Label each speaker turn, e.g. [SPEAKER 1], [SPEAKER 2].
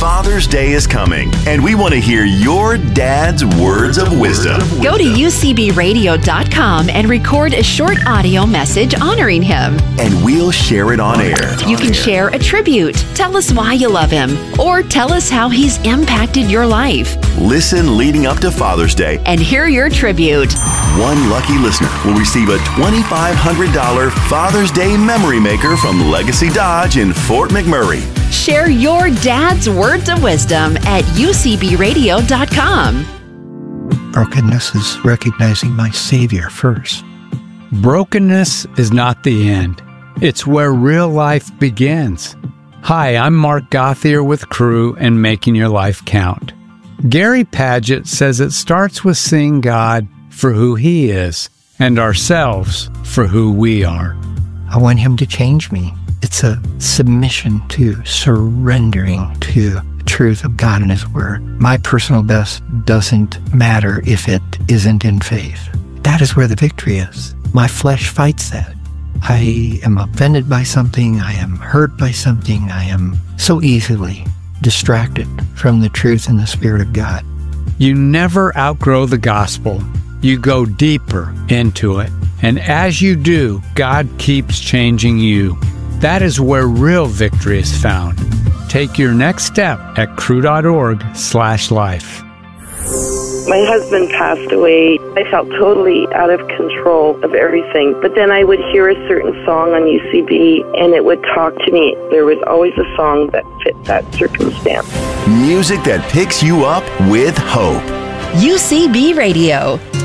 [SPEAKER 1] Father's Day is coming, and we want to hear your dad's words of wisdom.
[SPEAKER 2] Go to ucbradio.com and record a short audio message honoring him.
[SPEAKER 1] And we'll share it on air.
[SPEAKER 2] You can share a tribute, tell us why you love him, or tell us how he's impacted your life.
[SPEAKER 1] Listen leading up to Father's Day
[SPEAKER 2] and hear your tribute.
[SPEAKER 1] One lucky listener will receive a $2,500 Father's Day memory maker from Legacy Dodge in Fort McMurray.
[SPEAKER 2] Share your dad's words of wisdom at ucbradio.com.
[SPEAKER 3] Brokenness is recognizing my Savior first.
[SPEAKER 4] Brokenness is not the end. It's where real life begins. Hi, I'm Mark Gauthier with Crew and Making Your Life Count. Gary Padgett says it starts with seeing God for who He is and ourselves for who we are.
[SPEAKER 3] I want Him to change me. It's a submission to surrendering to the truth of God and His Word. My personal best doesn't matter if it isn't in faith. That is where the victory is. My flesh fights that. I am offended by something. I am hurt by something. I am so easily distracted from the truth and the Spirit of God.
[SPEAKER 4] You never outgrow the gospel. You go deeper into it. And as you do, God keeps changing you. That is where real victory is found. Take your next step at crew.org/life.
[SPEAKER 5] My husband passed away. I felt totally out of control of everything. But then I would hear a certain song on UCB, and it would talk to me. There was always a song that fit that circumstance.
[SPEAKER 1] Music that picks you up with hope.
[SPEAKER 2] UCB Radio.